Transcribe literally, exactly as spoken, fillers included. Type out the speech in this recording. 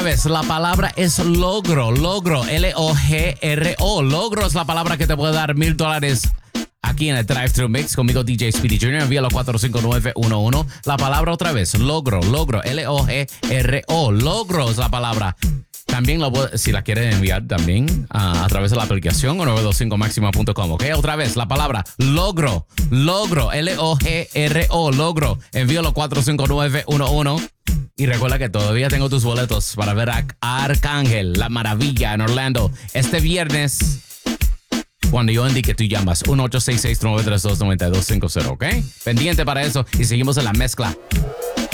Vez, la palabra es logro, logro, L O G R O. Logro es la palabra que te puede dar mil dólares aquí en el Drive-Thru Mix conmigo D J Speedy junior Envíalo a cuatro cinco nueve uno uno. La palabra otra vez, logro, logro, L O G R O. Logro es la palabra. También lo puedo, si la quieren enviar también uh, a través de la aplicación o nueve dos cinco máxima punto com. Ok, otra vez la palabra logro, logro, L O G R O, logro. Envíalo a cuatro cinco nueve uno uno. Y recuerda que todavía tengo tus boletos para ver a Arcángel, La Maravilla en Orlando este viernes. Cuando yo indique, tú llamas uno ocho seis seis, nueve tres dos, nueve dos cinco cero, ¿ok? Pendiente para eso y seguimos en la mezcla.